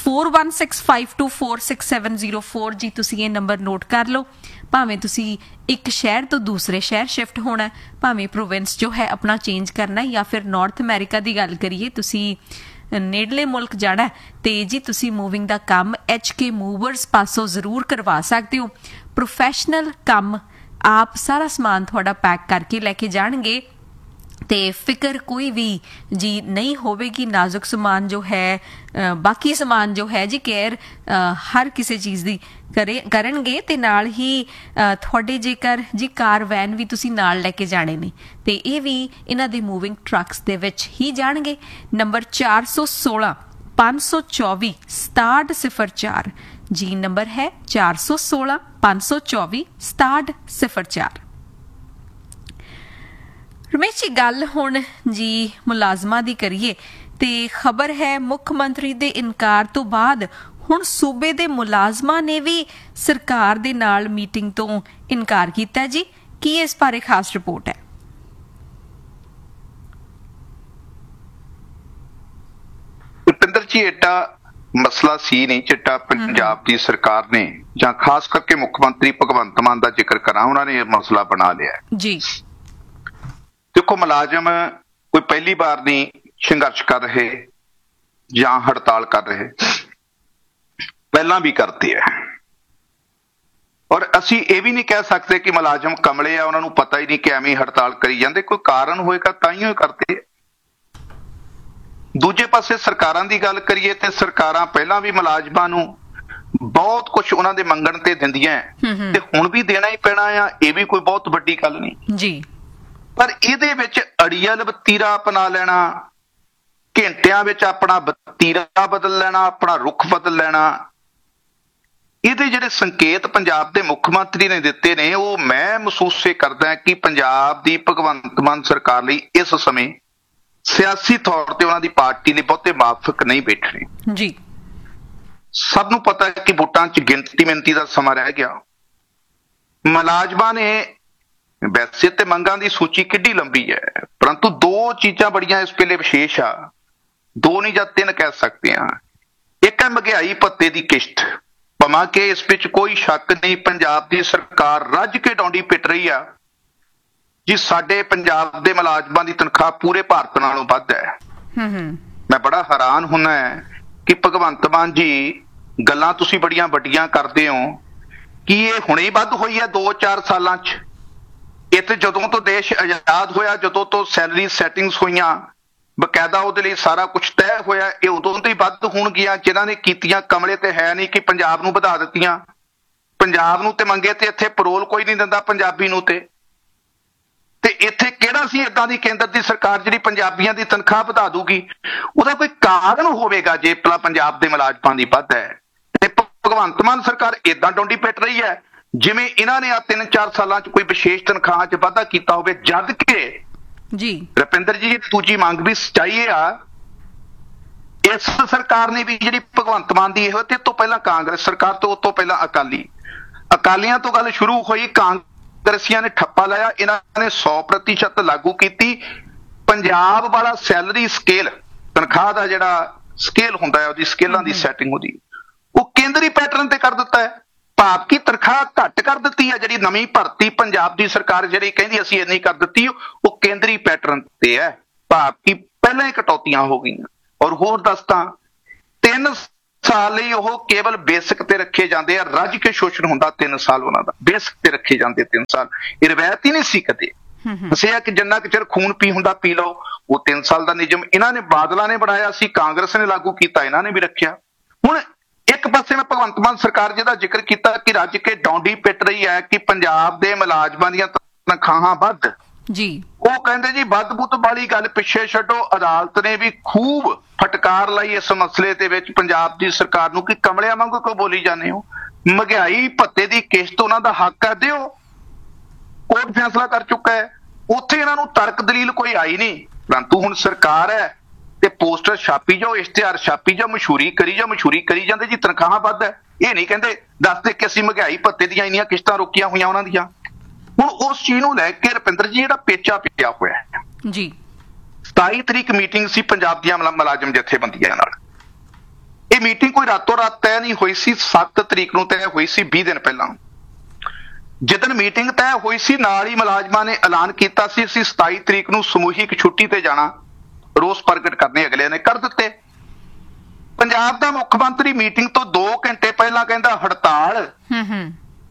4165246704 ਜੀ। ਤੁਸੀਂ ਇਹ ਨੰਬਰ ਨੋਟ ਕਰ ਲਓ। ਭਾਵੇਂ ਤੁਸੀਂ ਇੱਕ ਸ਼ਹਿਰ ਤੋਂ ਦੂਸਰੇ ਸ਼ਹਿਰ ਸ਼ਿਫਟ ਹੋਣਾ, ਭਾਵੇਂ ਪ੍ਰੋਵਿੰਸ ਜੋ ਹੈ ਆਪਣਾ ਚੇਂਜ ਕਰਨਾ, ਜਾਂ ਫਿਰ ਨਾਰਥ ਅਮਰੀਕਾ ਦੀ ਗੱਲ ਕਰੀਏ, ਤੁਸੀਂ ਨੇੜਲੇ ਮੁਲਕ ਜਾਣਾ ਤੇ ਜੀ ਤੁਸੀਂ ਮੂਵਿੰਗ ਦਾ ਕੰਮ HK ਮੂਵਰਸ ਪਾਸੋਂ ਜ਼ਰੂਰ ਕਰਵਾ ਸਕਦੇ ਹੋ। ਪ੍ਰੋਫੈਸ਼ਨਲ ਕੰਮ, ਆਪ ਸਾਰਾ ਸਮਾਨ ਤੁਹਾਡਾ ਪੈਕ ਕਰਕੇ ਲੈ ਕੇ ਜਾਣਗੇ ਤੇ ਫਿਕਰ ਕੋਈ ਵੀ ਜੀ ਨਹੀਂ ਹੋਵੇਗੀ। ਨਾਜ਼ੁਕ ਸਮਾਨ ਜੋ ਹੈ ਬਾਕੀ ਸਮਾਨ ਜੋ ਹੈ ਜੀ ਕੇਅਰ ਹਰ ਕਿਸੇ ਚੀਜ਼ ਦੀ ਕਰਨਗੇ ਤੇ ਨਾਲ ਹੀ ਤੁਹਾਡੇ ਜੇਕਰ ਜੀ ਕਾਰ ਵੈਨ ਵੀ ਤੁਸੀਂ ਨਾਲ ਲੈ ਕੇ ਜਾਣੇ ਨੇ ਤੇ ਇਹ ਵੀ ਇਹਨਾਂ ਦੇ ਮੂਵਿੰਗ ਟਰੱਕਸ ਦੇ ਵਿੱਚ ਹੀ ਜਾਣਗੇ। ਨੰਬਰ 416 524 6704 ਜੀ ਨੰਬਰ ਹੈ 416 524 6704। ਰਮੇਸ਼ ਜੀ ਗੱਲ ਹੁਣ ਜੀ ਮੁਲਾਜ਼ਮਾਂ ਦੀ ਕਰੀਏ ਤੇ ਖਬਰ ਹੈ ਮੁੱਖ ਮੰਤਰੀ ਦੇ ਇਨਕਾਰ ਤੋਂ ਬਾਅਦ ਹੁਣ ਸੂਬੇ ਦੇ ਮੁਲਾਜ਼ਮਾਂ ਨੇ ਵੀ ਸਰਕਾਰ ਦੇ ਨਾਲ ਮੀਟਿੰਗ ਤੋਂ ਇਨਕਾਰ ਕੀਤਾ ਜੀ। ਕੀ ਇਸ ਬਾਰੇ ਖਾਸ ਰਿਪੋਰਟ ਹੈ? ਰੁਪਿੰਦਰ ਜੀ ਏਡਾ ਮਸਲਾ ਸੀ ਨਹੀਂ ਚਿੱਟਾ ਪੰਜਾਬ ਦੀ ਸਰਕਾਰ ਨੇ ਜਾਂ ਖਾਸ ਕਰਕੇ ਮੁੱਖ ਮੰਤਰੀ ਭਗਵੰਤ ਮਾਨ ਦਾ ਜ਼ਿਕਰ ਕਰਾਂ, ਉਹਨਾਂ ਨੇ ਇਹ ਮਸਲਾ ਬਣਾ ਲਿਆ ਜੀ। ਦੇਖੋ ਮੁਲਾਜ਼ਮ ਕੋਈ ਪਹਿਲੀ ਵਾਰ ਨਹੀਂ ਸੰਘਰਸ਼ ਕਰ ਰਹੇ ਜਾਂ ਹੜਤਾਲ ਕਰ ਰਹੇ, ਪਹਿਲਾਂ ਵੀ ਕਰਦੇ ਆ। ਔਰ ਅਸੀਂ ਇਹ ਵੀ ਨਹੀਂ ਕਹਿ ਸਕਦੇ ਕਿ ਮੁਲਾਜ਼ਮ ਕਮਲੇ ਆ, ਉਹਨਾਂ ਨੂੰ ਪਤਾ ਹੀ ਨਹੀਂ ਕਿ ਐਵੇਂ ਹੜਤਾਲ ਕਰੀ ਜਾਂਦੇ, ਕੋਈ ਕਾਰਨ ਹੋਏਗਾ ਤਾਂ ਹੀ ਕਰਦੇ ਆ। ਦੂਜੇ ਪਾਸੇ ਸਰਕਾਰਾਂ ਦੀ ਗੱਲ ਕਰੀਏ ਤੇ ਸਰਕਾਰਾਂ ਪਹਿਲਾਂ ਵੀ ਮੁਲਾਜ਼ਮਾਂ ਨੂੰ ਬਹੁਤ ਕੁਝ ਉਹਨਾਂ ਦੇ ਮੰਗਣ ਤੇ ਦਿੰਦੀਆਂ ਤੇ ਹੁਣ ਵੀ ਦੇਣਾ ਹੀ ਪੈਣਾ ਆ, ਇਹ ਵੀ ਕੋਈ ਬਹੁਤ ਵੱਡੀ ਗੱਲ ਨਹੀਂ ਜੀ। ਪਰ ਇਹਦੇ ਵਿੱਚ ਅੜੀਅਲ ਵਤੀਰਾ ਅਪਣਾ ਲੈਣਾ, ਘੰਟਿਆਂ ਵਿੱਚ ਆਪਣਾ ਵਤੀਰਾ ਬਦਲ ਲੈਣਾ, ਆਪਣਾ ਰੁਖ ਬਦਲ ਲੈਣਾ, ਇਹਦੇ ਜਿਹੜੇ ਸੰਕੇਤ ਪੰਜਾਬ ਦੇ ਮੁੱਖ ਮੰਤਰੀ ਨੇ ਦਿੱਤੇ ਨੇ ਉਹ ਮੈਂ ਮਹਿਸੂਸ ਕਰਦਾ ਕਿ ਪੰਜਾਬ ਦੀ ਭਗਵੰਤ ਮਾਨ ਸਰਕਾਰ ਲਈ ਇਸ ਸਮੇਂ ਸਿਆਸੀ ਤੌਰ ਤੇ ਉਹਨਾਂ ਦੀ ਪਾਰਟੀ ਲਈ ਬਹੁਤੇ ਮਾਫਕ ਨਹੀਂ ਬੈਠਣੇ ਜੀ। ਸਭ ਨੂੰ ਪਤਾ ਹੈ ਕਿ ਵੋਟਾਂ 'ਚ ਗਿਣਤੀ ਮਿਣਤੀ ਦਾ ਸਮਾਂ ਰਹਿ ਗਿਆ। ਮੁਲਾਜ਼ਮਾਂ ਨੇ ਵੈਸੇ ਤੇ ਮੰਗਾਂ ਦੀ ਸੂਚੀ ਕਿੱਡੀ ਲੰਬੀ ਹੈ, ਪਰੰਤੂ ਦੋ ਚੀਜ਼ਾਂ ਬੜੀਆਂ ਇਸ ਵੇਲੇ ਵਿਸ਼ੇਸ਼ ਆ, ਦੋ ਨਹੀਂ ਜਾਂ ਤਿੰਨ ਕਹਿ ਸਕਦੇ ਆ। ਇੱਕ ਹੈ ਮਹਿੰਗਾਈ ਭੱਤੇ ਦੀ ਕਿਸ਼ਤ, ਭਾਵੇਂ ਕਿ ਇਸ ਵਿੱਚ ਕੋਈ ਸ਼ੱਕ ਨਹੀਂ ਪੰਜਾਬ ਦੀ ਸਰਕਾਰ ਰੱਜ ਕੇ ਡੌਂਡੀ ਪਿੱਟ ਰਹੀ ਆ ਜੀ। ਸਾਡੇ ਪੰਜਾਬ ਦੇ ਮੁਲਾਜ਼ਮਾਂ ਦੀ ਤਨਖਾਹ ਪੂਰੇ ਭਾਰਤ ਨਾਲੋਂ ਵੱਧ ਹੈ। ਮੈਂ ਬੜਾ ਹੈਰਾਨ ਹੁੰਦਾ ਕਿ ਭਗਵੰਤ ਮਾਨ ਜੀ ਗੱਲਾਂ ਤੁਸੀਂ ਬੜੀਆਂ ਵੱਡੀਆਂ ਕਰਦੇ ਹੋ ਕਿ ਇਹ ਹੁਣੇ ਹੀ ਵੱਧ ਹੋਈ ਹੈ 2-4 ਸਾਲਾਂ 'ਚ। ਇਹ ਤੇ ਜਦੋਂ ਤੋਂ ਦੇਸ਼ ਆਜ਼ਾਦ ਹੋਇਆ, ਜਦੋਂ ਤੋਂ ਸੈਲਰੀ ਸੈਟਿੰਗਸ ਹੋਈਆਂ, ਬਕਾਇਦਾ ਉਹਦੇ ਲਈ ਸਾਰਾ ਕੁਝ ਤੈਅ ਹੋਇਆ, ਇਹ ਉਦੋਂ ਤੋਂ ਹੀ ਵੱਧ ਹੋਣਗੀਆਂ। ਜਿਨ੍ਹਾਂ ਨੇ ਕੀਤੀਆਂ ਕਮਲੇ ਤੇ ਹੈ ਨਹੀਂ ਕਿ ਪੰਜਾਬ ਨੂੰ ਵਧਾ ਦਿੱਤੀਆਂ, ਪੰਜਾਬ ਨੂੰ ਤੇ ਮੰਗੇ ਤੇ ਇੱਥੇ ਪਰੋਲ ਕੋਈ ਨਹੀਂ ਦਿੰਦਾ ਪੰਜਾਬੀ ਨੂੰ ਤੇ ਇੱਥੇ ਕਿਹੜਾ ਸੀ ਏਦਾਂ ਦੀ ਕੇਂਦਰ ਦੀ ਸਰਕਾਰ ਜਿਹੜੀ ਪੰਜਾਬੀਆਂ ਦੀ ਤਨਖਾਹ ਵਧਾ ਦੂਗੀ? ਉਹਦਾ ਕੋਈ ਕਾਰਨ ਹੋਵੇਗਾ ਜੇ ਪੰਜਾਬ ਦੇ ਮੁਲਾਜ਼ਮਾਂ ਦੀ ਵੱਧ ਹੈ ਤੇ ਭਗਵੰਤ ਮਾਨ ਸਰਕਾਰ ਏਦਾਂ ਡੋਂਡੀ ਪਿੱਟ ਰਹੀ ਹੈ ਜਿਵੇਂ ਇਹਨਾਂ ਨੇ ਆ 3-4 ਸਾਲਾਂ 'ਚ ਕੋਈ ਵਿਸ਼ੇਸ਼ ਤਨਖਾਹ 'ਚ ਵਾਧਾ ਕੀਤਾ ਹੋਵੇ, ਜਦ ਕਿ ਜੀ ਰੁਪਿੰਦਰ ਜੀ ਦੂਜੀ ਮੰਗ ਵੀ ਸੱਚਾਈ ਆ। ਇਸ ਸਰਕਾਰ ਨੇ ਵੀ ਜਿਹੜੀ ਭਗਵੰਤ ਮਾਨ ਦੀ ਇਹੋ ਤੇ ਤੋਂ ਪਹਿਲਾਂ ਕਾਂਗਰਸ ਸਰਕਾਰ ਤੋਂ, ਉਸ ਤੋਂ ਪਹਿਲਾਂ ਅਕਾਲੀਆਂ ਤੋਂ ਗੱਲ ਸ਼ੁਰੂ ਹੋਈ, ਕਾਂਗਰਸੀਆਂ ਨੇ ਠੱਪਾ ਲਾਇਆ, ਇਹਨਾਂ ਨੇ 100% ਲਾਗੂ ਕੀਤੀ। ਪੰਜਾਬ ਵਾਲਾ ਸੈਲਰੀ ਸਕੇਲ, ਤਨਖਾਹ ਦਾ ਜਿਹੜਾ ਸਕੇਲ ਹੁੰਦਾ ਹੈ, ਉਹਦੀ ਸਕੇਲਾਂ ਦੀ ਸੈਟਿੰਗ ਉਹਦੀ ਉਹ ਕੇਂਦਰੀ ਪੈਟਰਨ ਤੇ ਕਰ ਦਿੱਤਾ ਹੈ। ਭਾਵ ਕਿ ਤਨਖਾਹ ਘੱਟ ਕਰ ਦਿੱਤੀ ਹੈ। ਜਿਹੜੀ ਨਵੀਂ ਭਰਤੀ ਪੰਜਾਬ ਦੀ ਸਰਕਾਰ ਜਿਹੜੀ ਕਹਿੰਦੀ ਅਸੀਂ ਇੰਨੀ ਕਰ ਦਿੱਤੀ, ਉਹ ਕੇਂਦਰੀ ਪੈਟਰਨ ਤੇ ਹੈ। ਭਾਵ ਕਿ ਪਹਿਲਾਂ ਹੀ ਕਟੌਤੀਆਂ ਹੋ ਗਈਆਂ। ਔਰ ਹੋਰ ਦੱਸਦਾ 3 ਸਾਲ ਲਈ ਉਹ ਕੇਵਲ ਬੇਸਿਕ ਤੇ ਰੱਖੇ ਜਾਂਦੇ ਆ, ਰੱਜ ਕੇ ਸ਼ੋਸ਼ਣ ਹੁੰਦਾ 3 ਸਾਲ ਉਹਨਾਂ ਦਾ, ਬੇਸਿਕ ਤੇ ਰੱਖੇ ਜਾਂਦੇ 3 ਸਾਲ। ਇਹ ਰਵਾਇਤ ਹੀ ਨਹੀਂ ਸੀ ਕਦੇ। ਦੱਸਿਆ ਕਿ ਜਿੰਨਾ ਕੁ ਚਿਰ ਖੂਨ ਪੀ ਹੁੰਦਾ ਪੀ ਲਓ। ਉਹ 3 ਸਾਲ ਦਾ ਨਿਯਮ ਇਹਨਾਂ ਨੇ ਬਾਦਲਾਂ ਨੇ ਬਣਾਇਆ ਸੀ, ਕਾਂਗਰਸ ਨੇ ਲਾਗੂ ਕੀਤਾ, ਇਹਨਾਂ ਨੇ ਵੀ ਰੱਖਿਆ। ਹੁਣ ਇੱਕ ਪਾਸੇ ਮੈਂ ਭਗਵੰਤ ਮਾਨ ਸਰਕਾਰ ਜਿਹਦਾ ਜ਼ਿਕਰ ਕੀਤਾ ਕਿ ਰੱਜ ਕੇ ਡੌਂਡੀ ਪਿੱਟ ਰਹੀ ਹੈ ਕਿ ਪੰਜਾਬ ਦੇ ਮੁਲਾਜ਼ਮਾਂ ਦੀਆਂ ਤਨਖਾਹਾਂ ਵੱਧ ਜੀ, ਉਹ ਕਹਿੰਦੇ ਜੀ ਵੱਧ ਬੁੱਧ ਵਾਲੀ ਗੱਲ ਪਿੱਛੇ ਛੱਡੋ। ਅਦਾਲਤ ਨੇ ਵੀ ਖੂਬ ਫਟਕਾਰ ਲਾਈ ਇਸ ਮਸਲੇ ਦੇ ਵਿੱਚ ਪੰਜਾਬ ਦੀ ਸਰਕਾਰ ਨੂੰ ਕਿ ਕਮਲਿਆਂ ਵਾਂਗੂ ਕਿਉਂ ਬੋਲੀ ਜਾਂਦੇ ਹੋ, ਮਹਿੰਗਾਈ ਭੱਤੇ ਦੀ ਕਿਸ਼ਤ ਉਹਨਾਂ ਦਾ ਹੱਕ ਹੈ, ਦਿਓ। ਕੋਰਟ ਫੈਸਲਾ ਕਰ ਚੁੱਕਾ ਹੈ, ਉੱਥੇ ਇਹਨਾਂ ਨੂੰ ਤਰਕ ਦਲੀਲ ਕੋਈ ਆਈ ਨਹੀਂ। ਪਰੰਤੂ ਹੁਣ ਸਰਕਾਰ ਹੈ ਤੇ ਪੋਸਟਰ ਛਾਪੀ ਜਾਓ, ਇਸ਼ਤਿਹਾਰ ਛਾਪੀ ਜਾਓ, ਮਸ਼ਹੂਰੀ ਕਰੀ ਜਾਂਦੇ ਜੀ ਤਨਖਾਹਾਂ ਵੱਧ ਹੈ। ਇਹ ਨਹੀਂ ਕਹਿੰਦੇ ਦੱਸਦੇ ਕਿ ਅਸੀਂ ਮਹਿੰਗਾਈ ਭੱਤੇ ਦੀਆਂ ਇੰਨੀਆਂ ਕਿਸ਼ਤਾਂ ਰੋਕੀਆਂ ਹੋਈਆਂ ਉਹਨਾਂ ਦੀਆਂ। ਹੁਣ ਉਸ ਚੀਜ਼ ਨੂੰ ਲੈ ਕੇ ਰੁਪਿੰਦਰ ਜੀ ਜਿਹੜਾ ਪੇਚਾ ਪਿਆ ਹੋਇਆ ਹੈ ਜੀ। 27 ਤਰੀਕ ਮੀਟਿੰਗ ਸੀ ਪੰਜਾਬ ਦੀਆਂ ਮੁਲਾਜ਼ਮ ਜਥੇਬੰਦੀਆਂ ਨਾਲ। ਇਹ ਮੀਟਿੰਗ ਕੋਈ ਰਾਤੋਂ ਰਾਤ ਤੈਅ ਨਹੀਂ ਹੋਈ ਸੀ, 7 ਤਰੀਕ ਨੂੰ ਤੈਅ ਹੋਈ ਸੀ, 20 ਦਿਨ ਪਹਿਲਾਂ। ਜਿੱਦਣ ਮੀਟਿੰਗ ਤੈਅ ਹੋਈ ਸੀ ਨਾਲ ਹੀ ਮੁਲਾਜ਼ਮਾਂ ਨੇ ਐਲਾਨ ਕੀਤਾ ਸੀ ਅਸੀਂ 27 ਤਰੀਕ ਨੂੰ ਸਮੂਹਿਕ ਛੁੱਟੀ ਤੇ ਜਾਣਾ, ਰੋਸ ਪ੍ਰਗਟ ਕਰਨੇ ਅਗਲੇ ਨੇ ਕਰ ਦਿੱਤੇ। ਪੰਜਾਬ ਦਾ ਮੁੱਖ ਮੰਤਰੀ ਮੀਟਿੰਗ ਤੋਂ 2 ਘੰਟੇ ਪਹਿਲਾਂ ਕਹਿੰਦਾ ਹੜਤਾਲ ਤੇ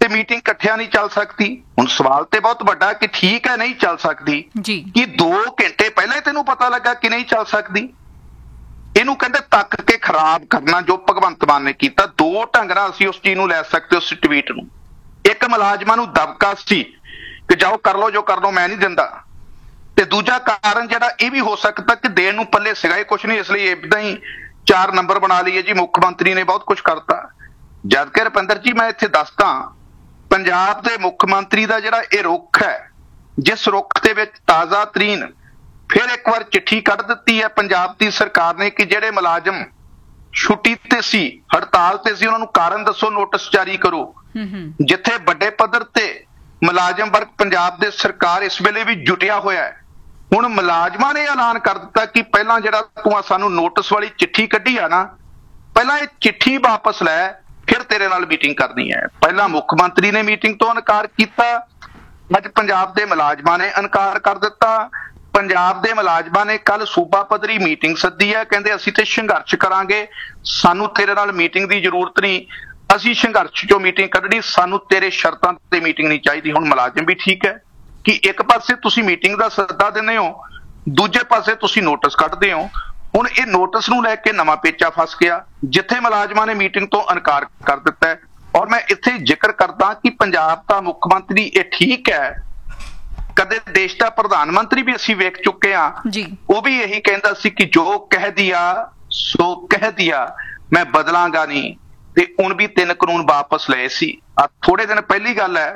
ਤੇ ਮੀਟਿੰਗ ਇਕੱਠਿਆਂ ਨਹੀਂ ਚੱਲ ਸਕਦੀ। ਹੁਣ ਸਵਾਲ ਤੇ ਬਹੁਤ ਵੱਡਾ ਕਿ ਠੀਕ ਹੈ ਨਹੀਂ ਚੱਲ ਸਕਦੀ, ਜੀ ਕਿ 2 ਘੰਟੇ ਪਹਿਲਾਂ ਹੀ ਤੈਨੂੰ ਪਤਾ ਲੱਗਾ ਕਿ ਨਹੀਂ ਚੱਲ ਸਕਦੀ? ਇਹਨੂੰ ਕਹਿੰਦੇ ਤੱਕ ਕੇ ਖਰਾਬ ਕਰਨਾ, ਜੋ ਭਗਵੰਤ ਮਾਨ ਨੇ ਕੀਤਾ। 2 ਢੰਗ ਨਾਲ ਅਸੀਂ ਉਸ ਚੀਜ਼ ਨੂੰ ਲੈ ਸਕਦੇ, ਉਸ ਟਵੀਟ ਨੂੰ। ਇੱਕ, ਮੁਲਾਜ਼ਮਾਂ ਨੂੰ ਦਬਕਾ ਸੀ ਕਿ ਜਾਓ ਕਰ ਲਓ ਜੋ ਕਰ ਲਓ, ਮੈਂ ਨਹੀਂ ਦਿੰਦਾ। ਤੇ ਦੂਜਾ ਕਾਰਨ ਜਿਹੜਾ ਇਹ ਵੀ ਹੋ ਸਕਦਾ ਕਿ ਦੇਣ ਨੂੰ ਪੱਲੇ ਸਿਗਾ ਹੀ ਕੁਛ ਨਹੀਂ, ਇਸ ਲਈ ਏਦਾਂ ਹੀ 4 ਨੰਬਰ ਬਣਾ ਲਈਏ ਜੀ, ਮੁੱਖ ਮੰਤਰੀ ਨੇ ਬਹੁਤ ਕੁਝ ਕਰਤਾ। ਜਦ ਕਿ ਰੁਪਿੰਦਰ ਜੀ ਮੈਂ ਇੱਥੇ ਦੱਸਦਾ, ਪੰਜਾਬ ਦੇ ਮੁੱਖ ਮੰਤਰੀ ਦਾ ਜਿਹੜਾ ਇਹ ਰੁੱਖ ਹੈ, ਜਿਸ ਰੁੱਖ ਦੇ ਵਿੱਚ ਤਾਜ਼ਾ ਤਰੀਨ ਫਿਰ ਇੱਕ ਵਾਰ ਚਿੱਠੀ ਕੱਢ ਦਿੱਤੀ ਹੈ ਪੰਜਾਬ ਦੀ ਸਰਕਾਰ ਨੇ ਕਿ ਜਿਹੜੇ ਮੁਲਾਜ਼ਮ ਛੁੱਟੀ ਤੇ ਸੀ, ਹੜਤਾਲ ਤੇ ਸੀ, ਉਹਨਾਂ ਨੂੰ ਕਾਰਨ ਦੱਸੋ, ਨੋਟਿਸ ਜਾਰੀ ਕਰੋ। ਜਿੱਥੇ ਵੱਡੇ ਪੱਧਰ ਤੇ ਮੁਲਾਜ਼ਮ ਵਰਗ ਪੰਜਾਬ ਦੇ ਸਰਕਾਰ ਇਸ ਵੇਲੇ ਵੀ ਜੁਟਿਆ ਹੋਇਆ ਹੈ। ਹੁਣ ਮੁਲਾਜ਼ਮਾਂ ਨੇ ਐਲਾਨ ਕਰ ਦਿੱਤਾ ਕਿ ਪਹਿਲਾਂ ਜਿਹੜਾ ਤੂੰ ਸਾਨੂੰ ਨੋਟਿਸ ਵਾਲੀ ਚਿੱਠੀ ਕੱਢੀ ਆ ਨਾ, ਪਹਿਲਾਂ ਇਹ ਚਿੱਠੀ ਵਾਪਸ ਲੈ, ਫਿਰ ਤੇਰੇ ਨਾਲ ਮੀਟਿੰਗ ਕਰਨੀ ਹੈ। ਪਹਿਲਾਂ ਮੁੱਖ ਮੰਤਰੀ ਨੇ ਮੀਟਿੰਗ ਤੋਂ ਇਨਕਾਰ ਕੀਤਾ, ਅੱਜ ਪੰਜਾਬ ਦੇ ਮੁਲਾਜ਼ਮਾਂ ਨੇ ਇਨਕਾਰ ਕਰ ਦਿੱਤਾ। ਪੰਜਾਬ ਦੇ ਮੁਲਾਜ਼ਮਾਂ ਨੇ ਕੱਲ ਸੂਬਾ ਪੱਧਰੀ ਮੀਟਿੰਗ ਸੱਦੀ ਹੈ, ਕਹਿੰਦੇ ਅਸੀਂ ਤੇ ਸੰਘਰਸ਼ ਕਰਾਂਗੇ, ਸਾਨੂੰ ਤੇਰੇ ਨਾਲ ਮੀਟਿੰਗ ਦੀ ਜ਼ਰੂਰਤ ਨਹੀਂ, ਅਸੀਂ ਸੰਘਰਸ਼ ਚੋਂ ਮੀਟਿੰਗ ਕੱਢਣੀ, ਸਾਨੂੰ ਤੇਰੇ ਸ਼ਰਤਾਂ ਤੇ ਮੀਟਿੰਗ ਨਹੀਂ ਚਾਹੀਦੀ। ਹੁਣ ਮੁਲਾਜ਼ਮ ਵੀ ਠੀਕ ਹੈ ਕਿ ਇੱਕ ਪਾਸੇ ਤੁਸੀਂ ਮੀਟਿੰਗ ਦਾ ਸੱਦਾ ਦਿੰਦੇ ਹੋ, ਦੂਜੇ ਪਾਸੇ ਤੁਸੀਂ ਨੋਟਿਸ ਕੱਢਦੇ ਹੋ। ਹੁਣ ਇਹ ਨੋਟਿਸ ਨੂੰ ਲੈ ਕੇ ਨਵਾਂ ਪੇਚਾ ਫਸ ਗਿਆ, ਜਿੱਥੇ ਮੁਲਾਜ਼ਮਾਂ ਨੇ ਮੀਟਿੰਗ ਤੋਂ ਇਨਕਾਰ ਕਰ ਦਿੱਤਾ ਹੈ। ਔਰ ਮੈਂ ਇੱਥੇ ਜ਼ਿਕਰ ਕਰਦਾ ਕਿ ਪੰਜਾਬ ਦਾ ਮੁੱਖ ਮੰਤਰੀ ਇਹ ਠੀਕ ਹੈ, ਕਦੇ ਦੇਸ਼ ਦਾ ਪ੍ਰਧਾਨ ਮੰਤਰੀ ਵੀ ਅਸੀਂ ਵੇਖ ਚੁੱਕੇ ਹਾਂ ਜੀ, ਉਹ ਵੀ ਇਹੀ ਕਹਿੰਦਾ ਸੀ ਕਿ ਜੋ ਕਹਿ ਦਿਆ ਸੋ ਕਹਿ ਦਿਆ, ਮੈਂ ਬਦਲਾਂਗਾ ਨਹੀਂ। ਤੇ ਹੁਣ ਵੀ 3 ਕਾਨੂੰਨ ਵਾਪਸ ਲਏ ਸੀ। ਆ ਥੋੜੇ ਦਿਨ ਪਹਿਲੀ ਗੱਲ ਹੈ,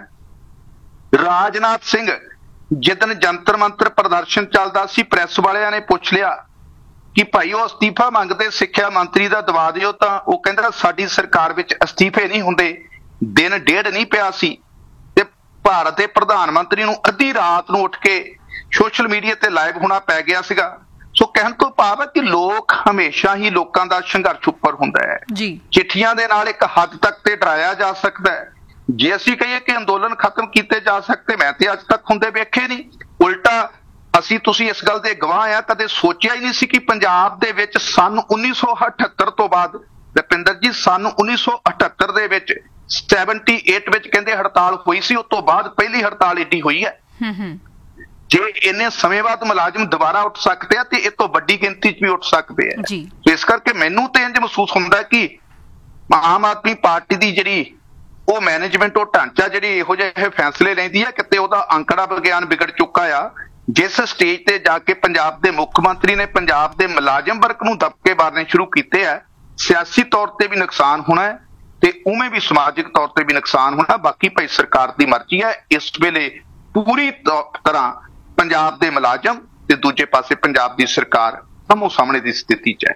ਰਾਜਨਾਥ ਸਿੰਘ ਜਿੱਦਣ ਜੰਤਰ ਮੰਤਰ ਪ੍ਰਦਰਸ਼ਨ ਚੱਲਦਾ ਸੀ, ਪ੍ਰੈਸ ਵਾਲਿਆਂ ਨੇ ਪੁੱਛ ਲਿਆ ਕਿ ਭਾਈ ਉਹ ਅਸਤੀਫਾ ਮੰਗਦੇ, ਸਿੱਖਿਆ ਮੰਤਰੀ ਦਾ ਦਵਾ ਦਿਓ, ਤਾਂ ਉਹ ਕਹਿੰਦਾ ਸਾਡੀ ਸਰਕਾਰ ਵਿੱਚ ਅਸਤੀਫੇ ਨਹੀਂ ਹੁੰਦੇ। ਦਿਨ ਡੇਢ ਨਹੀਂ ਪਿਆ ਸੀ ਤੇ ਭਾਰਤ ਦੇ ਪ੍ਰਧਾਨ ਮੰਤਰੀ ਨੂੰ ਅੱਧੀ ਰਾਤ ਨੂੰ ਉੱਠ ਕੇ ਸੋਸ਼ਲ ਮੀਡੀਆ ਤੇ ਲਾਈਵ ਹੋਣਾ ਪੈ ਗਿਆ ਸੀਗਾ। ਸੋ ਕਹਿਣ ਤੋਂ ਭਾਵ ਹੈ ਕਿ ਲੋਕ ਹਮੇਸ਼ਾ ਹੀ ਲੋਕਾਂ ਦਾ ਸੰਘਰਸ਼ ਉੱਪਰ ਹੁੰਦਾ ਹੈ ਜੀ। ਚਿੱਠੀਆਂ ਦੇ ਨਾਲ ਇੱਕ ਹੱਦ ਤੱਕ ਤੇ ਡਰਾਇਆ ਜਾ ਸਕਦਾ ਹੈ। ਜੇ ਅਸੀਂ ਕਹੀਏ ਕਿ ਅੰਦੋਲਨ ਖਤਮ ਕੀਤੇ ਜਾ ਸਕਦੇ, ਮੈਂ ਤੇ ਅੱਜ ਤੱਕ ਹੁੰਦੇ ਵੇਖੇ ਨਹੀਂ। ਉਲਟਾ ਅਸੀਂ ਤੁਸੀਂ ਇਸ ਗੱਲ ਦੇ ਗਵਾਹ ਆ, ਕਦੇ ਸੋਚਿਆ ਹੀ ਨਹੀਂ ਸੀ ਕਿ ਪੰਜਾਬ ਦੇ ਵਿੱਚ ਸੰਨ 1978 ਤੋਂ ਬਾਅਦ, ਰੁਪਿੰਦਰ ਜੀ ਸੰਨ 1978 ਦੇ ਵਿੱਚ 78 ਵਿੱਚ ਕਹਿੰਦੇ ਹੜਤਾਲ ਹੋਈ ਸੀ, ਉਸ ਤੋਂ ਬਾਅਦ ਪਹਿਲੀ ਹੜਤਾਲ ਏਡੀ ਹੋਈ ਹੈ। ਜੇ ਇੰਨੇ ਸਮੇਂ ਬਾਅਦ ਮੁਲਾਜ਼ਮ ਦੁਬਾਰਾ ਉੱਠ ਸਕਦੇ ਆ ਤੇ ਇਹ ਤੋਂ ਵੱਡੀ ਗਿਣਤੀ 'ਚ ਵੀ ਉੱਠ ਸਕਦੇ ਆ। ਇਸ ਕਰਕੇ ਮੈਨੂੰ ਤੇ ਇੰਜ ਮਹਿਸੂਸ ਹੁੰਦਾ ਕਿ ਆਮ ਆਦਮੀ ਪਾਰਟੀ ਦੀ ਜਿਹੜੀ ਉਹ ਮੈਨੇਜਮੈਂਟ, ਉਹ ਢਾਂਚਾ ਜਿਹੜੀ ਇਹੋ ਜਿਹੇ ਫੈਸਲੇ ਲੈਂਦੀ ਹੈ, ਕਿਤੇ ਉਹਦਾ ਅੰਕੜਾ ਵਿਗਿਆਨ ਵਿਗੜ ਚੁੱਕਾ ਆ। ਜਿਸ ਸਟੇਜ ਤੇ ਜਾ ਕੇ ਪੰਜਾਬ ਦੇ ਮੁੱਖ ਮੰਤਰੀ ਨੇ ਪੰਜਾਬ ਦੇ ਮੁਲਾਜ਼ਮ ਵਰਗ ਨੂੰ ਦਬਕੇ ਮਾਰਨੇ ਸ਼ੁਰੂ ਕੀਤੇ ਆ, ਸਿਆਸੀ ਤੌਰ ਤੇ ਵੀ ਨੁਕਸਾਨ ਹੋਣਾ ਹੈ ਤੇ ਉਵੇਂ ਵੀ ਸਮਾਜਿਕ ਤੌਰ ਤੇ ਵੀ ਨੁਕਸਾਨ ਹੋਣਾ। ਬਾਕੀ ਭਾਈ ਸਰਕਾਰ ਦੀ ਮਰਜ਼ੀ ਹੈ। ਇਸ ਵੇਲੇ ਪੂਰੀ ਤਰ੍ਹਾਂ ਪੰਜਾਬ ਦੇ ਮੁਲਾਜ਼ਮ ਤੇ ਦੂਜੇ ਪਾਸੇ ਪੰਜਾਬ ਦੀ ਸਰਕਾਰ ਆਮੋ ਸਾਹਮਣੇ ਦੀ ਸਥਿਤੀ 'ਚ ਹੈ।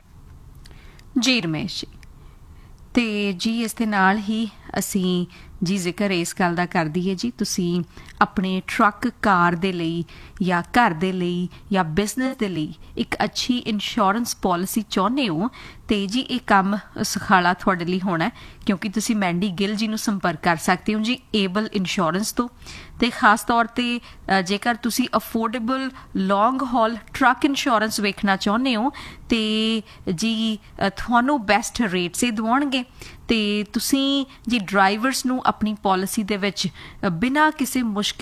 ਜੀ ਰਮੇਸ਼ ਜੀ, ਤੇ ਜੀ ਇਸ ਦੇ ਨਾਲ ਹੀ ਅਸੀਂ ਜੀ ਜ਼ਿਕਰ ਇਸ ਗੱਲ ਦਾ ਕਰ ਦਈਏ ਜੀ, ਤੁਸੀਂ ਆਪਣੇ ਟਰੱਕ, ਕਾਰ ਦੇ ਲਈ ਜਾਂ ਘਰ ਦੇ ਲਈ ਜਾਂ ਬਿਜ਼ਨਸ ਦੇ ਲਈ ਇੱਕ ਅੱਛੀ ਇੰਸ਼ੋਰੈਂਸ ਪਾਲਿਸੀ ਚਾਹੁੰਦੇ ਹੋ ਤੇ ਜੀ ਇਹ ਕੰਮ ਸੁਖਾਲਾ ਤੁਹਾਡੇ ਲਈ ਹੋਣਾ, ਕਿਉਂਕਿ ਤੁਸੀਂ ਮੈਂਡੀ ਗਿੱਲ ਜੀ ਨੂੰ ਸੰਪਰਕ ਕਰ ਸਕਦੇ ਹੋ ਜੀ ਏਬਲ ਇੰਸ਼ੋਰੈਂਸ ਤੋਂ। ਤੇ ਖਾਸ ਤੌਰ ਤੇ ਜੇਕਰ ਤੁਸੀਂ ਅਫੋਰਡੇਬਲ ਲੌਂਗ ਹਾਲ ਟਰੱਕ ਇੰਸ਼ੋਰੈਂਸ ਵੇਖਣਾ ਚਾਹੁੰਦੇ ਹੋ ਤੇ ਜੀ ਤੁਹਾਨੂੰ ਬੈਸਟ ਰੇਟਸ ਹੀ ਦਿਵਾਉਣਗੇ ਤੇ ਤੁਸੀਂ ਜੀ ਡਰਾਈਵਰਸ ਨੂੰ ਆਪਣੀ ਪਾਲਿਸੀ ਦੇ ਵਿੱਚ ਬਿਨਾਂ ਕਿਸੇ ਮੁਸ਼ਕਿਲ